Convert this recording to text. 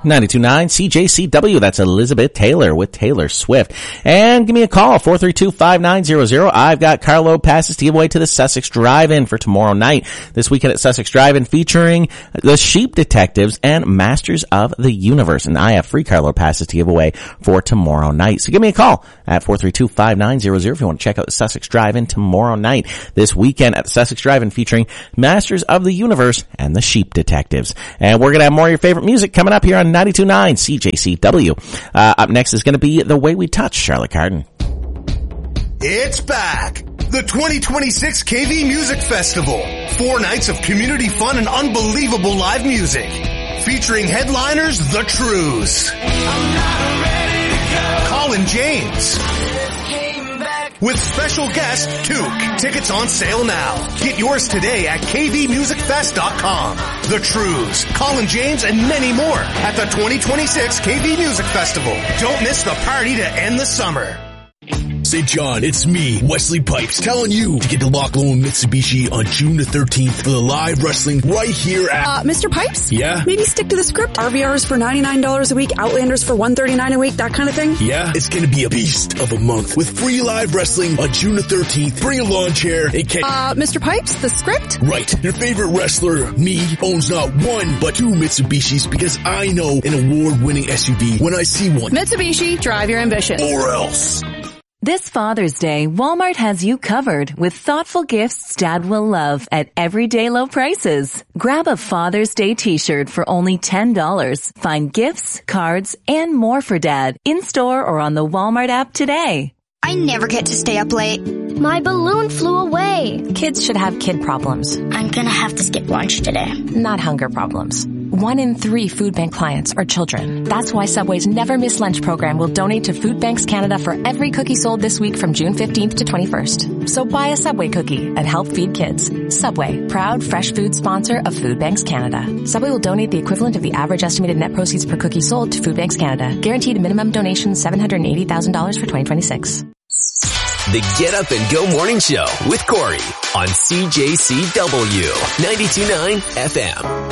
92.9 CJCW. That's Elizabeth Taylor with Taylor Swift. And give me a call, 432-5900. I've got Carlo passes to give away to the Sussex Drive-In for tomorrow night. This weekend at Sussex Drive-In featuring the Sheep Detectives and Masters of the Universe. And I have free Carlo passes to give away for tomorrow night. So give me a call at 432-5900 if you want to check out the Sussex Drive-In tomorrow night. This weekend at the Sussex Drive-In featuring Masters of the Universe and the Sheep Detectives. And we're going to have more of your favorite music coming up here on 92.9 CJCW. Up next is going to be The Way We Touch, Charlotte Cardin. It's back! The 2026 KV Music Festival. 4 nights of community fun and unbelievable live music. Featuring headliners The Trues. Colin James. With special guest Took. Tickets on sale now. Get yours today at kvmusicfest.com. The Trues, Colin James, and many more at the 2026 KV Music Festival. Don't miss the party to end the summer. St. John, it's me, Wesley Pipes, telling you to get to Loch Lomond Mitsubishi on June the 13th for the live wrestling right here at... Mr. Pipes? Yeah? Maybe stick to the script. RVRs for $99 a week, Outlanders for $139 a week, that kind of thing? Yeah? It's gonna be a beast of a month with free live wrestling on June the 13th. Bring a lawn chair and Mr. Pipes, the script? Right. Your favorite wrestler, me, owns not 1, but 2 Mitsubishis because I know an award-winning SUV when I see one. Mitsubishi, drive your ambition. Or else. This Father's Day, Walmart has you covered with thoughtful gifts Dad will love at everyday low prices. Grab a Father's Day t-shirt for only $10. Find gifts, cards, and more for Dad in-store or on the Walmart app today. I never get to stay up late. My balloon flew away. Kids should have kid problems. I'm gonna have to skip lunch today. Not hunger problems. 1 in 3 food bank clients are children. That's why Subway's Never Miss Lunch program will donate to Food Banks Canada for every cookie sold this week from June 15th to 21st. So buy a Subway cookie and help feed kids. Subway, proud fresh food sponsor of Food Banks Canada. Subway will donate the equivalent of the average estimated net proceeds per cookie sold to Food Banks Canada. Guaranteed minimum donation $780,000 for 2026. The Get Up and Go Morning Show with Corey on CJCW 92.9 FM.